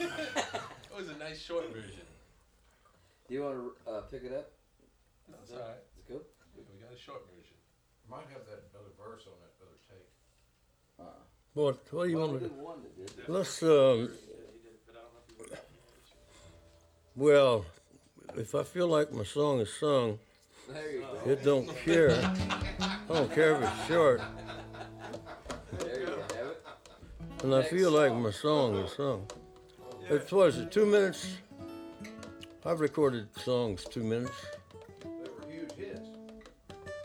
It was a nice short version. Do you want to pick it up? That's all right. It's cool. We got a short version. Might have that other verse on that other tape. What do you Well, want we to did one that did. Let's, Yeah, he did, but I don't know if he wrote it. well, if I feel like my song is sung, There you go. it don't care. I don't care if it's short. There you have it. And I feel like my song is sung. It was it 2 minutes? I've recorded songs 2 minutes.